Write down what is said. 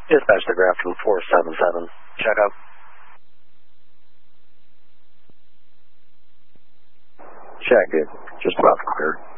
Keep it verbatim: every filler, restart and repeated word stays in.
Dispatch the graph from four seven seven. Check up. Check, good. Just about clear.